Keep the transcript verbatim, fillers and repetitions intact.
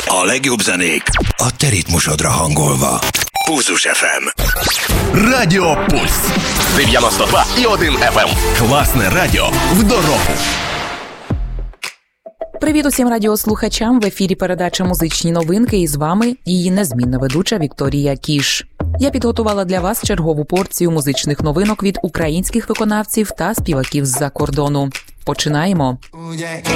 A legjobb zenék a te ritmusodra hangolva. Pulzus еф ем. Радіо Пульс. дев'яносто два і один еф ем. Класне радіо в дорогу. Привіт усім радіослухачам. В ефірі передача «Музичні новинки» і з вами її незмінна ведуча Вікторія Кіш. Я підготувала для вас чергову порцію музичних новинок від українських виконавців та співаків з-за кордону. Починаємо!